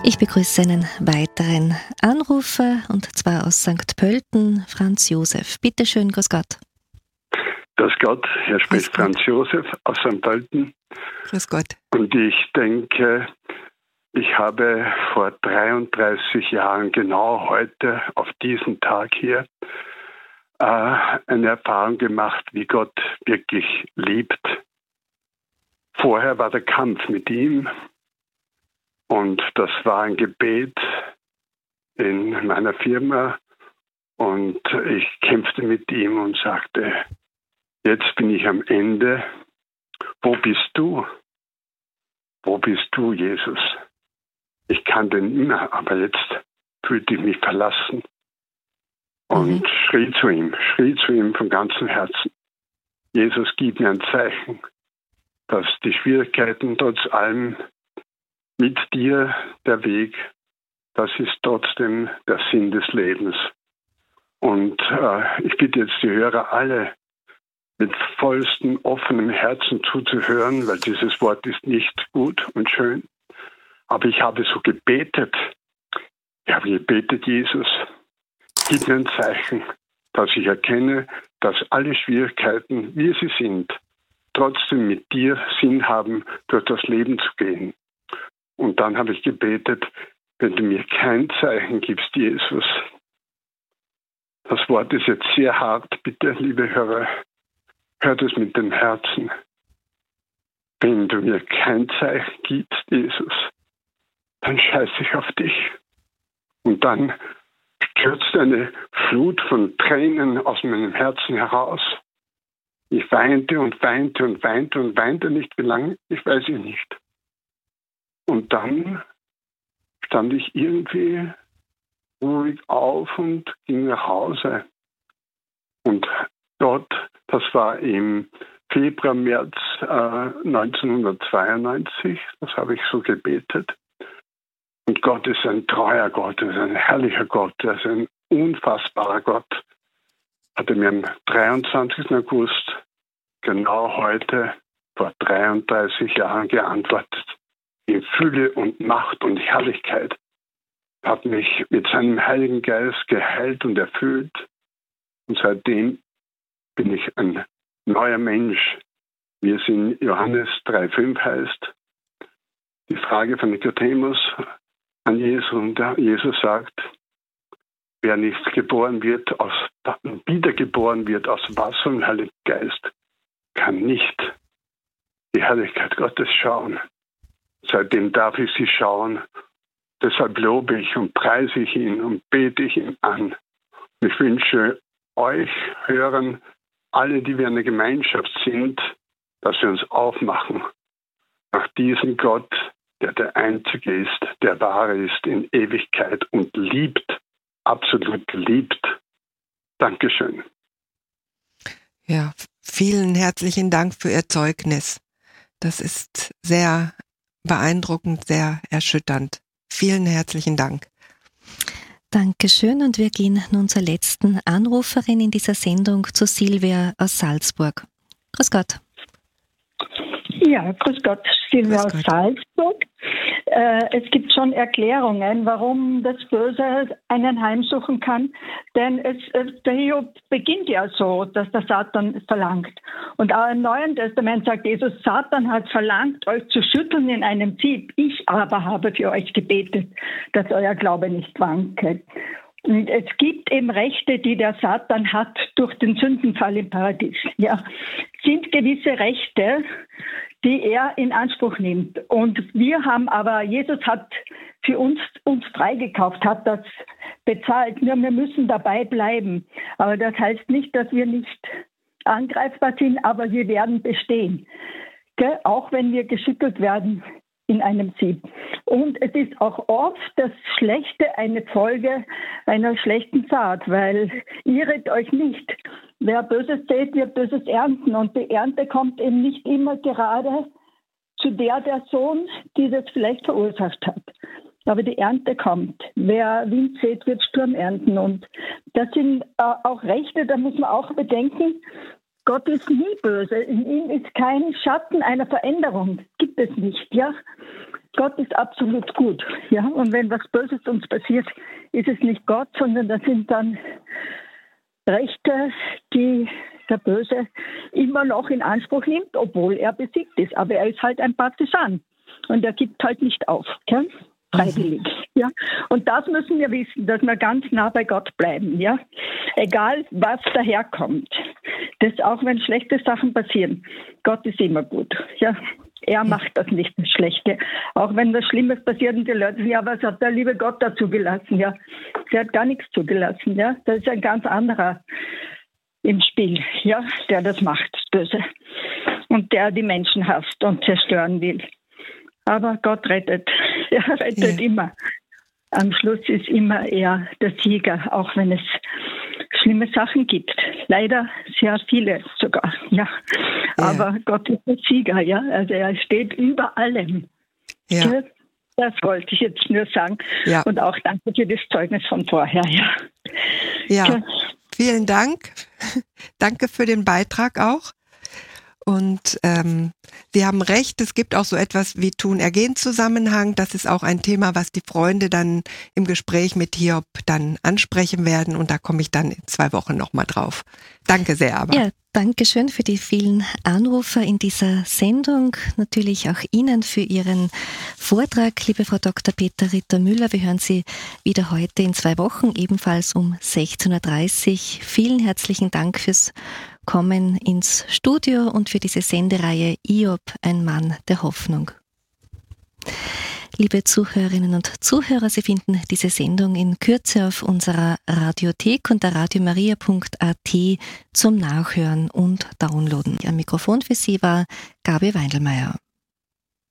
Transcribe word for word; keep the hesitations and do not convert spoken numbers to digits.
Ich begrüße einen weiteren Anrufer, und zwar aus Sankt Pölten, Franz Josef. Bitte schön, grüß Gott. Grüß Gott, hier spricht Franz Josef aus Sankt Pölten. Grüß Gott. Und ich denke, ich habe vor dreiunddreißig Jahren, genau heute, auf diesen Tag hier, äh, eine Erfahrung gemacht, wie Gott wirklich liebt. Vorher war der Kampf mit ihm. Und das war ein Gebet in meiner Firma. Und ich kämpfte mit ihm und sagte, jetzt bin ich am Ende. Wo bist du? Wo bist du, Jesus? Ich kann den immer, aber jetzt fühlte ich mich verlassen. Und mhm. schrie zu ihm, schrie zu ihm von ganzem Herzen. Jesus, gib mir ein Zeichen, dass die Schwierigkeiten trotz allem mit dir der Weg, das ist trotzdem der Sinn des Lebens. Und äh, ich bitte jetzt die Hörer alle, mit vollstem offenem Herzen zuzuhören, weil dieses Wort ist nicht gut und schön. Aber ich habe so gebetet. Ich habe gebetet, Jesus, gib mir ein Zeichen, dass ich erkenne, dass alle Schwierigkeiten, wie sie sind, trotzdem mit dir Sinn haben, durch das Leben zu gehen. Und dann habe ich gebetet, wenn du mir kein Zeichen gibst, Jesus. Das Wort ist jetzt sehr hart, bitte, liebe Hörer, hört es mit dem Herzen. Wenn du mir kein Zeichen gibst, Jesus, dann scheiße ich auf dich. Und dann stürzt eine Flut von Tränen aus meinem Herzen heraus. Ich weinte und weinte und weinte und weinte nicht, wie lange, ich weiß es nicht. Und dann stand ich irgendwie ruhig auf und ging nach Hause. Und dort, das war im Februar, März äh, neunzehnhundertzweiundneunzig, das habe ich so gebetet. Und Gott ist ein treuer Gott, er ist ein herrlicher Gott, er ist ein unfassbarer Gott. Hat er mir am dreiundzwanzigsten August, genau heute, vor dreiunddreißig Jahren geantwortet. In Fülle und Macht und Herrlichkeit, hat mich mit seinem Heiligen Geist geheilt und erfüllt. Und seitdem bin ich ein neuer Mensch, wie es in Johannes drei fünf heißt. Die Frage von Nikodemus an Jesus, und Jesus sagt, wer nicht geboren wird, aus, wiedergeboren wird aus Wasser und Heiligen Geist, kann nicht die Herrlichkeit Gottes schauen. Seitdem darf ich sie schauen. Deshalb lobe ich und preise ich ihn und bete ich ihn an. Und ich wünsche euch, Hörern, alle, die wir in der Gemeinschaft sind, dass wir uns aufmachen nach diesem Gott, der der Einzige ist, der wahre ist in Ewigkeit und liebt, absolut liebt. Dankeschön. Ja, vielen herzlichen Dank für Ihr Zeugnis. Das ist sehr beeindruckend, sehr erschütternd. Vielen herzlichen Dank. Dankeschön, und wir gehen nun zur letzten Anruferin in dieser Sendung, zu Silvia aus Salzburg. Grüß Gott. Ja, grüß Gott, Silvia aus Salzburg. Äh, es gibt schon Erklärungen, warum das Böse einen heimsuchen kann. Denn es, es, der Hiob beginnt ja so, dass der Satan verlangt. Und auch im Neuen Testament sagt Jesus, Satan hat verlangt, euch zu schütteln in einem Sieb. Ich aber habe für euch gebetet, dass euer Glaube nicht wanke. Und es gibt eben Rechte, die der Satan hat durch den Sündenfall im Paradies. Ja, sind gewisse Rechte, die er in Anspruch nimmt. Und wir haben aber, Jesus hat für uns, uns freigekauft, hat das bezahlt. Wir, wir müssen dabei bleiben. Aber das heißt nicht, dass wir nicht angreifbar sind, aber wir werden bestehen. Gell? Auch wenn wir geschüttelt werden in einem Sieb. Und es ist auch oft das Schlechte eine Folge einer schlechten Saat, weil irret euch nicht. Wer Böses sät, wird Böses ernten. Und die Ernte kommt eben nicht immer gerade zu der Person, die das vielleicht verursacht hat. Aber die Ernte kommt. Wer Wind sät, wird Sturm ernten. Und das sind äh, auch Rechte, da muss man auch bedenken, Gott ist nie böse. In ihm ist kein Schatten einer Veränderung. Gibt es nicht, ja? Gott ist absolut gut. Ja? Und wenn was Böses uns passiert, ist es nicht Gott, sondern das sind dann Rechte, die der Böse immer noch in Anspruch nimmt, obwohl er besiegt ist. Aber er ist halt ein Partisan und er gibt halt nicht auf. Okay? Freiwillig. Ja? Und das müssen wir wissen, dass wir ganz nah bei Gott bleiben. Ja? Egal, was daherkommt. Das, auch wenn schlechte Sachen passieren, Gott ist immer gut. Ja? Er macht das nicht, das Schlechte. Auch wenn das Schlimmes passiert und die Leute sagen, ja, was hat der liebe Gott da zugelassen? Ja, der hat gar nichts zugelassen. Ja, das ist ein ganz anderer im Spiel, ja, der das macht, das Böse. Und der die Menschen hasst und zerstören will. Aber Gott rettet. Er rettet ja. immer. Am Schluss ist immer er der Sieger, auch wenn es schlimme Sachen gibt. Leider sehr viele sogar, ja. ja. Aber Gott ist der Sieger, ja. Also er steht über allem. Ja. Das wollte ich jetzt nur sagen. Ja. Und auch danke für das Zeugnis von vorher, ja. Ja, ja. Vielen Dank. Danke für den Beitrag auch. Und ähm, Sie haben recht, es gibt auch so etwas wie Tun-Ergehen-Zusammenhang. Das ist auch ein Thema, was die Freunde dann im Gespräch mit Hiob dann ansprechen werden. Und da komme ich dann in zwei Wochen nochmal drauf. Danke sehr aber. Ja, danke schön für die vielen Anrufer in dieser Sendung. Natürlich auch Ihnen für Ihren Vortrag, liebe Frau Doktor Petra Ritter-Müller. Wir hören Sie wieder heute in zwei Wochen, ebenfalls um sechzehn Uhr dreißig. Vielen herzlichen Dank fürs Kommen ins Studio und für diese Sendereihe Hiob, ein Mann der Hoffnung. Liebe Zuhörerinnen und Zuhörer, Sie finden diese Sendung in Kürze auf unserer Radiothek unter radiomaria punkt a t zum Nachhören und Downloaden. Am Mikrofon für Sie war Gabi Weindelmeier.